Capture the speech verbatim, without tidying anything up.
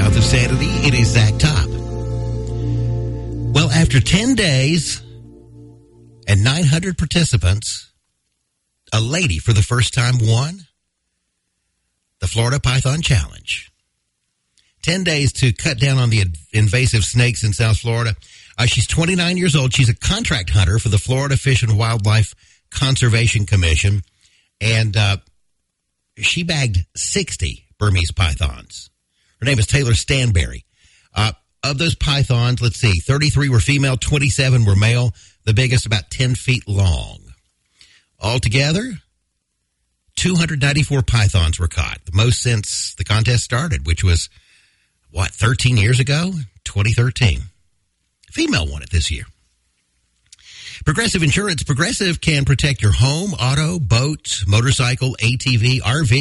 Mouth of Sanity. It is Zach Top. Well, after ten days and nine hundred participants, a lady for the first time won the Florida Python Challenge. ten days to cut down on the invasive snakes in South Florida. Uh, she's twenty-nine years old. She's a contract hunter for the Florida Fish and Wildlife Conservation Commission. And uh, she bagged sixty Burmese pythons. Her name is Taylor Stanberry. Uh, of those pythons, let's see, thirty-three were female, twenty-seven were male, the biggest about ten feet long. Altogether, two hundred ninety-four pythons were caught, the most since the contest started, which was, what, thirteen years ago? twenty thirteen. Female won it this year. Progressive Insurance. Progressive can protect your home, auto, boat, motorcycle, A T V, R V,